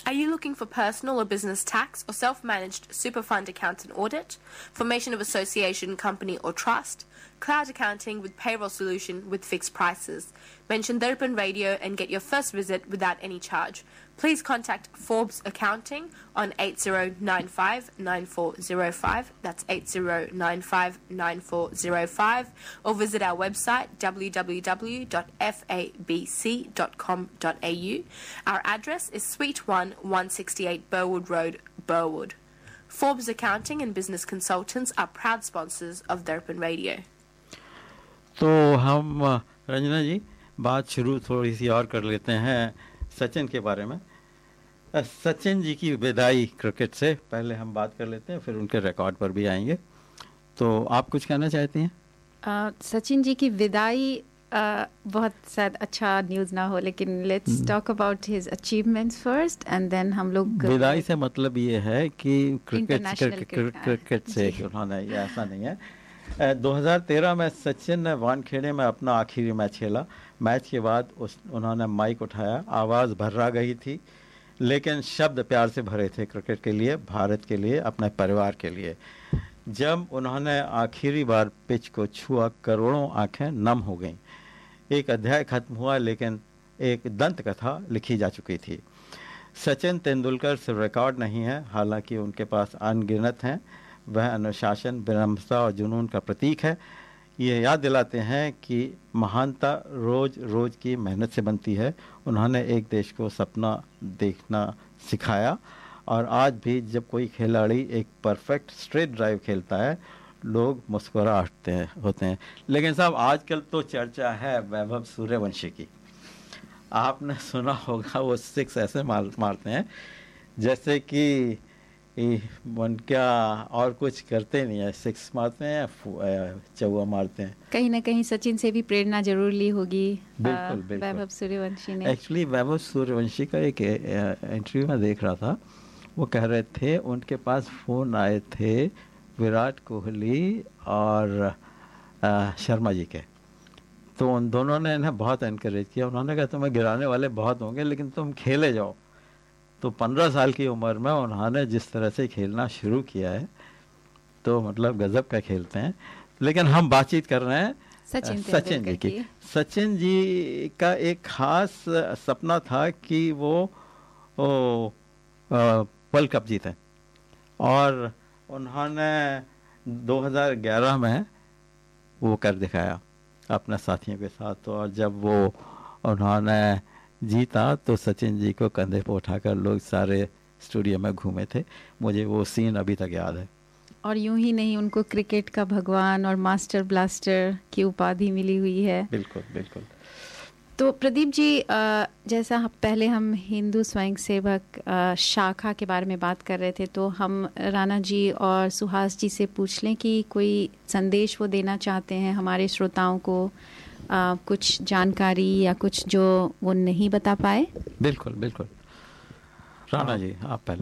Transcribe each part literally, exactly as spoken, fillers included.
Are you looking for personal or business tax or self-managed super fund account and audit? Formation of association, company or trust? Cloud accounting with payroll solution with fixed prices? Mention Darpan Radio and get your first visit without any charge. Please contact Forbes Accounting on eight zero nine five nine four zero five, that's eight zero nine five nine four zero five, or visit our website w w w dot f a b c dot com dot a u. Our address is Suite one, one sixty-eight Burwood Road, Burwood. Forbes Accounting and Business Consultants are proud sponsors of Darpan Radio. तो हम रंजना जी बात शुरू थोड़ी सी और कर लेते हैं सचिन के बारे में। सचिन जी की विदाई क्रिकेट से पहले हम बात कर लेते हैं, फिर उनके रिकॉर्ड पर भी आएंगे। तो आप कुछ कहना चाहती हैं? uh, सचिन जी की विदाई uh, बहुत शायद अच्छा न्यूज़ ना हो, लेकिन let's talk about his achievements first and then हम लोग। विदाई से मतलब ये है कि क्रिकेट क्रिकेट से उन्होंने, ऐसा नहीं है। दो हज़ार तेरह में सचिन ने वानखेड़े में अपना आखिरी मैच खेला। मैच के बाद उस उन्होंने माइक उठाया, आवाज़ भर्रा गई थी लेकिन शब्द प्यार से भरे थे क्रिकेट के लिए, भारत के लिए, अपने परिवार के लिए। जब उन्होंने आखिरी बार पिच को छुआ करोड़ों आंखें नम हो गईं। एक अध्याय खत्म हुआ लेकिन एक दंत कथा लिखी जा चुकी थी। सचिन तेंदुलकर सिर्फ रिकॉर्ड नहीं है, हालांकि उनके पास अनगिनत हैं। वह अनुशासन, विनम्रता और जुनून का प्रतीक है। ये याद दिलाते हैं कि महानता रोज़ रोज़ की मेहनत से बनती है। उन्होंने एक देश को सपना देखना सिखाया और आज भी जब कोई खिलाड़ी एक परफेक्ट स्ट्रेट ड्राइव खेलता है लोग मुस्कुराते हैं होते हैं। लेकिन साहब आजकल तो चर्चा है वैभव सूर्यवंशी की। आपने सुना होगा वो सिक्स ऐसे मार मारते हैं जैसे कि क्या और कुछ करते नहीं है, सिक्स मारते हैं या चौवा मारते हैं। कहीं ना कहीं सचिन से भी प्रेरणा जरूर ली होगी बिल्कुल बिल्कुल वैभव सूर्यवंशी ने। एक्चुअली वैभव सूर्यवंशी का एक इंटरव्यू में देख रहा था, वो कह रहे थे उनके पास फ़ोन आए थे विराट कोहली और आ, शर्मा जी के, तो उन दोनों ने इन्हें बहुत इनकरेज किया। उन्होंने कहा तुम्हें गिराने वाले बहुत होंगे लेकिन तुम खेले जाओ। तो पंद्रह साल की उम्र में उन्होंने जिस तरह से खेलना शुरू किया है तो मतलब गजब का खेलते हैं। लेकिन हम बातचीत कर रहे हैं सचिन, सचिन जी की। सचिन जी का एक खास सपना था कि वो वर्ल्ड कप जीते और उन्होंने दो हज़ार ग्यारह में वो कर दिखाया अपने साथियों के साथ। और जब वो उन्होंने जीता तो सचिन जी को कंधे पर उठाकर लोग सारे स्टूडियो में घूमे थे। मुझे वो सीन अभी तक याद है। और यूं ही नहीं, उनको क्रिकेट का भगवान और मास्टर ब्लास्टर की उपाधि मिली हुई है। बिल्कुल बिल्कुल। तो प्रदीप जी, जैसा पहले हम हिंदू स्वयंसेवक शाखा के बारे में बात कर रहे थे, तो हम राणा जी और सुहास जी से पूछ लें कि कोई संदेश वो देना चाहते हैं हमारे श्रोताओं को, आ, कुछ जानकारी या कुछ जो वो नहीं बता पाए। बिल्कुल बिल्कुल। राणा जी आप पहले।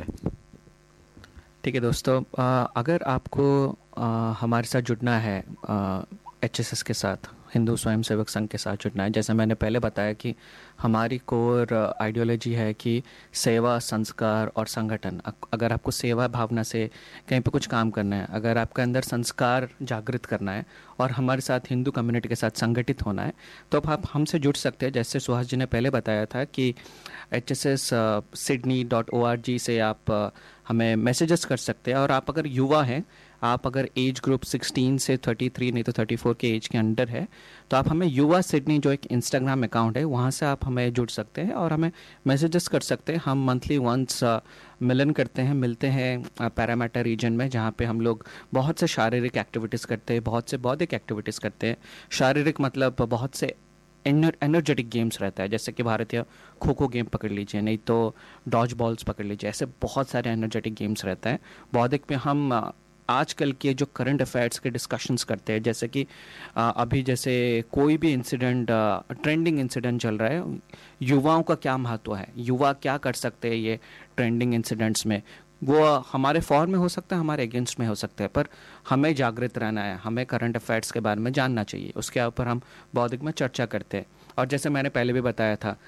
ठीक है दोस्तों, आ, अगर आपको आ, हमारे साथ जुड़ना है, एच एस एस के साथ, हिंदू स्वयंसेवक संघ के साथ जुड़ना है, जैसा मैंने पहले बताया कि हमारी कोर आइडियोलॉजी है कि सेवा, संस्कार और संगठन। अगर आपको सेवा भावना से कहीं पे कुछ काम करना है, अगर आपके अंदर संस्कार जागृत करना है और हमारे साथ हिंदू कम्युनिटी के साथ संगठित होना है, तो आप हमसे जुड़ सकते हैं। जैसे सुहास जी ने पहले बताया था कि H S S Sydney dot O R G से आप uh, हमें मैसेजेस कर सकते हैं। और आप अगर युवा हैं, आप अगर एज ग्रुप सोलह से तैंतीस नहीं तो चौंतीस के एज के अंडर है, तो आप हमें युवा सिडनी जो एक इंस्टाग्राम अकाउंट है वहाँ से आप हमें जुड़ सकते हैं और हमें मैसेजेस कर सकते हैं। हम मंथली वंस मिलन करते हैं, मिलते हैं पैरामीटर रीजन में, जहाँ पे हम लोग बहुत से शारीरिक एक्टिविटीज़ करते हैं, बहुत से बौद्धिक एक्टिविटीज़ करते हैं। शारीरिक मतलब बहुत से एनर्जेटिक गेम्स रहता है, जैसे कि भारतीय खो खो गेम पकड़ लीजिए, नहीं तो डॉज बॉल्स पकड़ लीजिए, ऐसे बहुत सारे एनर्जेटिक गेम्स रहते हैं। बौद्धिक पे हम आजकल के जो करंट अफेयर्स के डिस्कशंस करते हैं, जैसे कि अभी जैसे कोई भी इंसिडेंट, ट्रेंडिंग इंसिडेंट चल रहा है, युवाओं का क्या महत्व है, युवा क्या कर सकते हैं ये ट्रेंडिंग इंसिडेंट्स में, वो हमारे फॉर में हो सकता है, हमारे अगेंस्ट में हो सकता है, पर हमें जागृत रहना है, हमें करंट अफेयर्स के बारे में जानना चाहिए, उसके ऊपर हम बौद्धिक में चर्चा करते हैं। और जैसे मैंने पहले भी बताया था,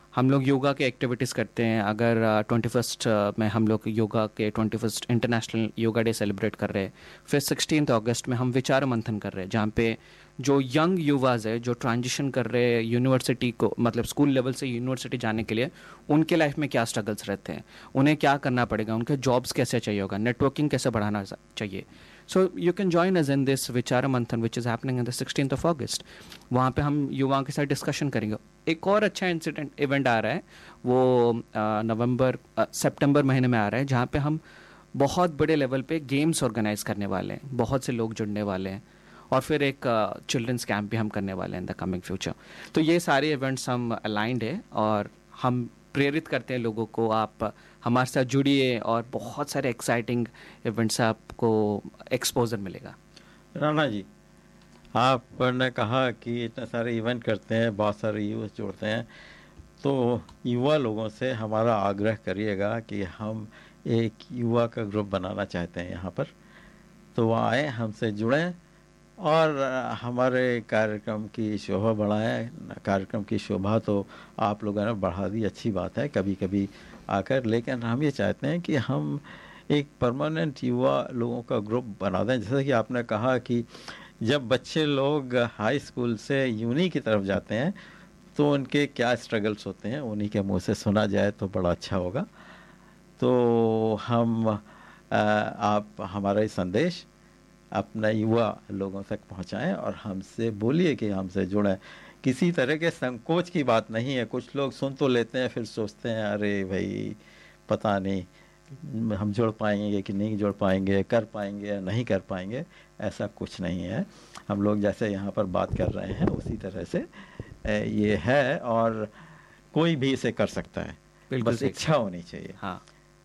हम लोग योगा के एक्टिविटीज़ करते हैं। अगर ट्वेंटी फर्स्ट में हम लोग योगा के twenty first international yoga day celebrate कर रहे हैं, फिर सिक्सटीन अगस्त में हम विचार मंथन कर रहे हैं, जहाँ पे जो यंग युवाज है जो ट्रांजिशन कर रहे हैं यूनिवर्सिटी को, मतलब स्कूल लेवल से यूनिवर्सिटी जाने के लिए, उनके लाइफ में क्या स्ट्रगल्स रहते हैं, उन्हें क्या करना पड़ेगा, उनके जॉब्स कैसे चाहिए होगा, नेटवर्किंग कैसे बढ़ाना चाहिए। So you can join us in this विचार मंथन which is happening in the sixteen of अगस्त। वहाँ पे हम युवाओं के साथ डिस्कशन करेंगे। एक और अच्छा इंसिडेंट इवेंट आ रहा है, वो नवंबर सितंबर महीने में आ रहा है, जहाँ पे हम बहुत बड़े लेवल पे गेम्स ऑर्गेनाइज करने वाले हैं, बहुत से लोग जुड़ने वाले हैं, और फिर एक चिल्ड्रंस uh, कैंप भी हम करने वाले हैं इन द कमिंग फ्यूचर। तो ये सारे इवेंट्स हम अलाइंड है और हम प्रेरित करते हैं लोगों को, आप हमारे साथ जुड़िए और बहुत सारे एक्साइटिंग इवेंट्स से आपको एक्सपोजर मिलेगा। राणा जी, आपने कहा कि इतने सारे इवेंट करते हैं, बहुत सारे युवा जोड़ते हैं, तो युवा लोगों से हमारा आग्रह करिएगा कि हम एक युवा का ग्रुप बनाना चाहते हैं यहाँ पर, तो वहाँ आए, हमसे जुड़ें और हमारे कार्यक्रम की शोभा बढ़ाएं। कार्यक्रम की शोभा तो आप लोगों ने बढ़ा दी, अच्छी बात है कभी कभी आकर, लेकिन हम ये चाहते हैं कि हम एक परमानेंट युवा लोगों का ग्रुप बना दें। जैसे कि आपने कहा कि जब बच्चे लोग हाई स्कूल से यूनी की तरफ जाते हैं तो उनके क्या स्ट्रगल्स होते हैं, उन्हीं के मुंह से सुना जाए तो बड़ा अच्छा होगा। तो हम आ, आप हमारा ये संदेश अपने युवा लोगों तक पहुंचाएं और हमसे बोलिए कि हमसे जुड़ें। किसी तरह के संकोच की बात नहीं है। कुछ लोग सुन तो लेते हैं, फिर सोचते हैं अरे भाई पता नहीं हम जुड़ पाएंगे कि नहीं जुड़ पाएंगे, कर पाएंगे या नहीं कर पाएंगे। ऐसा कुछ नहीं है। हम लोग जैसे यहाँ पर बात कर रहे हैं उसी तरह से ये है और कोई भी इसे कर सकता है, बस इच्छा होनी चाहिए। हाँ,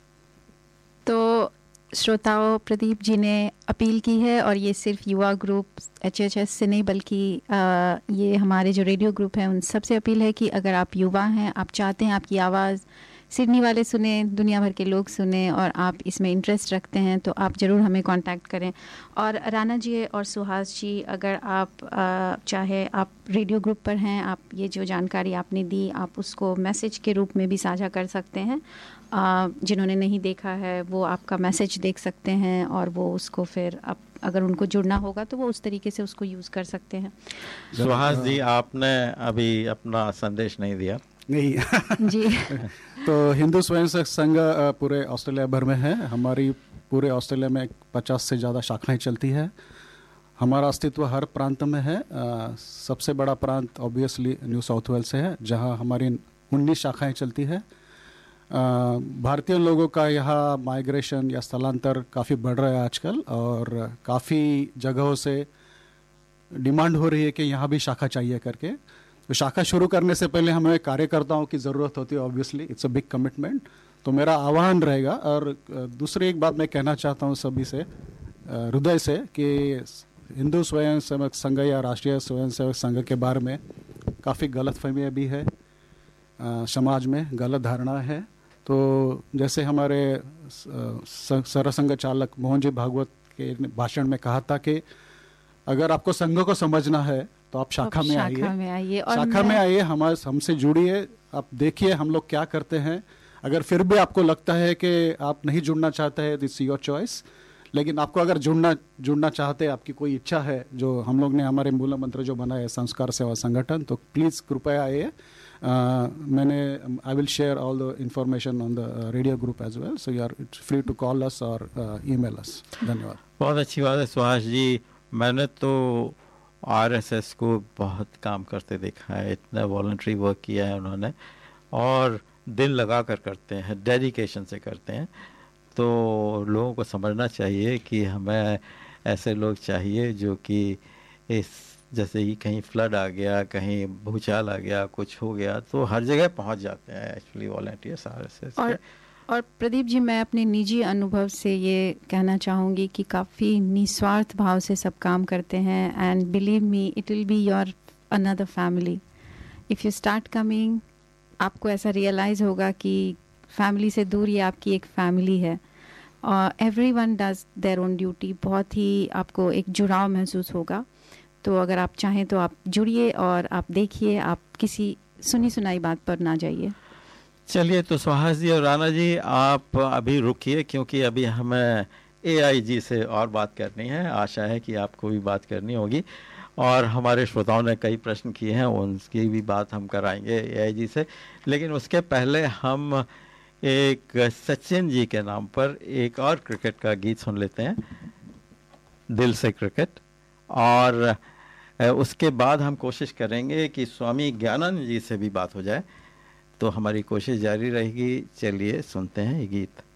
तो श्रोताओं, प्रदीप जी ने अपील की है और ये सिर्फ युवा ग्रुप एच एच एस से नहीं बल्कि आ, ये हमारे जो रेडियो ग्रुप हैं उन सब से अपील है कि अगर आप युवा हैं, आप चाहते हैं आपकी आवाज़ सिडनी वाले सुने, दुनिया भर के लोग सुने और आप इसमें इंटरेस्ट रखते हैं, तो आप ज़रूर हमें कांटेक्ट करें। और राणा जी और सुहास जी, अगर आप आ, चाहे आप रेडियो ग्रुप पर हैं, आप ये जो जानकारी आपने दी आप उसको मैसेज के रूप में भी साझा कर सकते हैं। आ, जिन्होंने नहीं देखा है वो आपका मैसेज देख सकते हैं और वो उसको फिर आप अगर उनको जुड़ना होगा तो वो उस तरीके से उसको यूज़ कर सकते हैं। सुहास जी, आपने अभी अपना संदेश नहीं दिया। नहीं जी तो हिंदू स्वयंसेवक संघ पूरे ऑस्ट्रेलिया भर में है। हमारी पूरे ऑस्ट्रेलिया में पचास से ज़्यादा शाखाएं चलती है। हमारा अस्तित्व हर प्रांत में है। आ, सबसे बड़ा प्रांत ऑब्वियसली न्यू साउथ वेल्स से है, जहां हमारी उन्नीस शाखाएं चलती है। भारतीय लोगों का यहाँ माइग्रेशन या स्थलांतर काफ़ी बढ़ रहा है आजकल और काफ़ी जगहों से डिमांड हो रही है कि यहाँ भी शाखा चाहिए करके। तो शाखा शुरू करने से पहले हमें कार्यकर्ताओं की ज़रूरत होती है, obviously it's a big commitment. तो मेरा आह्वान रहेगा। और दूसरी एक बात मैं कहना चाहता हूँ सभी से हृदय से कि हिंदू स्वयंसेवक संघ या राष्ट्रीय स्वयंसेवक संघ के बारे में काफ़ी गलतफहमियाँ भी है, आ, समाज में गलत धारणा है। तो जैसे हमारे सरसंघ चालक मोहन जी भागवत के भाषण में कहा था कि अगर आपको संघ को समझना है तो आप शाखा में आइए, शाखा में आइए, हमारे हमसे जुड़िए, आप देखिए हम लोग क्या करते हैं। अगर फिर भी आपको लगता है कि आप नहीं जुड़ना चाहते हैं, दिस योर चॉइस। लेकिन आपको अगर जुड़ना जुड़ना चाहते हैं, आपकी कोई इच्छा है, जो हम लोग ने हमारे मूल मंत्र जो बना है संस्कार सेवा संगठन, तो प्लीज़ कृपया आइए। Uh, मैंने I will share all the information on the radio group as well, so you are free to call अस और ईमेल अस। धन्यवाद। बहुत अच्छी बात है सुहास जी। मैंने तो आर एस एस को बहुत काम करते देखा है, इतना वॉलंटरी वर्क किया है उन्होंने और दिल लगा कर करते हैं, डेडिकेशन से करते हैं। तो लोगों को समझना चाहिए कि हमें ऐसे लोग चाहिए जो कि इस जैसे ही कहीं फ्लड आ गया, कहीं भूचाल आ गया, कुछ हो गया, तो हर जगह पहुंच जाते हैं एक्चुअली वॉलंटियर्स आरएसएस और और प्रदीप जी, मैं अपने निजी अनुभव से ये कहना चाहूँगी कि काफ़ी निस्वार्थ भाव से सब काम करते हैं। And believe me, it will be your another family if you start coming. आपको ऐसा रियलाइज़ होगा कि फैमिली से दूर ये आपकी एक फैमिली है और every one does their own duty. बहुत ही आपको एक जुड़ाव महसूस होगा। तो अगर आप चाहें तो आप जुड़िए और आप देखिए, आप किसी सुनी सुनाई बात पर ना जाइए। चलिए, तो सुहास जी और राणा जी आप अभी रुकिए, क्योंकि अभी हमें ए आई जी से और बात करनी है। आशा है कि आपको भी बात करनी होगी, और हमारे श्रोताओं ने कई प्रश्न किए हैं, उनकी भी बात हम कराएंगे ए आई जी से। लेकिन उसके पहले हम एक सचिन जी के नाम पर एक और क्रिकेट का गीत सुन लेते हैं, दिल से क्रिकेट, और उसके बाद हम कोशिश करेंगे कि स्वामी ज्ञानानंद जी से भी बात हो जाए, तो हमारी कोशिश जारी रहेगी। चलिए सुनते हैं ये गीत।